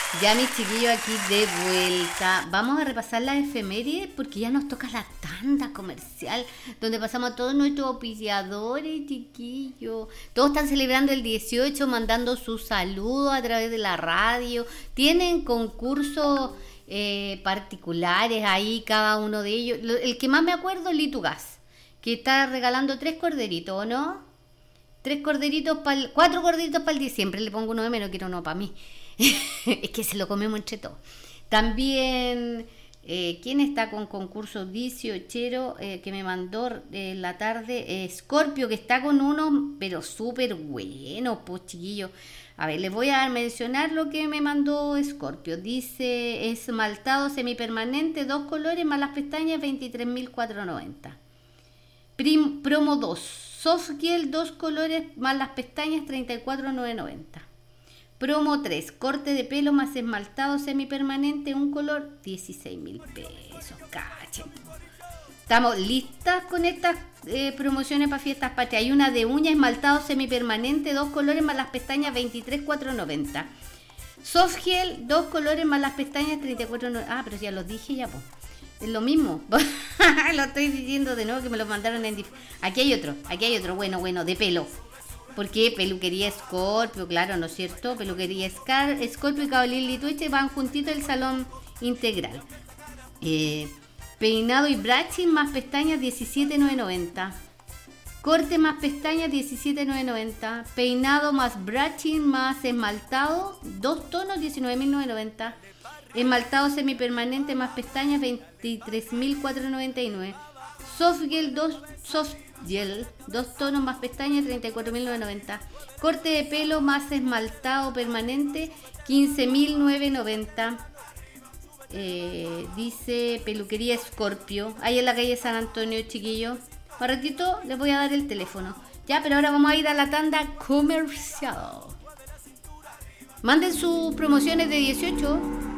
Ya mis chiquillos aquí de vuelta. Vamos a repasar las efemérides porque ya nos toca la tanda comercial donde pasamos a todos nuestros auspiciadores, chiquillos. Todos están celebrando el 18, mandando sus saludos a través de la radio. Tienen concursos particulares ahí cada uno de ellos. El que más me acuerdo es Litugas, que está regalando 3 corderitos, ¿o no? 4 corderitos para el diciembre. Le pongo uno de menos, quiero uno para mí. Es que se lo comemos entre todos. También, ¿quién está con concurso 18 que me mandó en la tarde? Scorpio, que está con uno, pero súper bueno, pues chiquillos. A ver, les voy a mencionar lo que me mandó Scorpio. Dice, esmaltado semipermanente, 2 colores más las pestañas, 23.490. Promo 2, soft gel, 2 colores más las pestañas, 34.990. Promo 3, corte de pelo más esmaltado semipermanente, un color, 16.000 pesos. Cachen. Estamos listas con estas promociones para fiestas patrias. Hay una de uña esmaltado semipermanente, 2 colores más las pestañas, 23.490. Soft gel, 2 colores más las pestañas, 34.990. Ah, pero ya los dije ya, pues. Es lo mismo. Lo estoy diciendo de nuevo que me lo mandaron en... Aquí hay otro, bueno, de pelo. Porque peluquería Scorpio, claro, ¿no es cierto? Peluquería Scorpio y Caballín Lituche van juntitos el salón integral. Peinado y brushing más pestañas, 17.990. Corte más pestañas, 17.990. Peinado más brushing más esmaltado, 2 tonos, 19.990. Esmaltado semipermanente más pestañas, 23.499. Soft gel, 2 tonos más pestañas, 34.990. Corte de pelo más esmaltado permanente, 15.990. Dice peluquería Scorpio, ahí en la calle San Antonio, chiquillos. Un ratito les voy a dar el teléfono. Ya, pero ahora vamos a ir a la tanda comercial. Manden sus promociones de 18.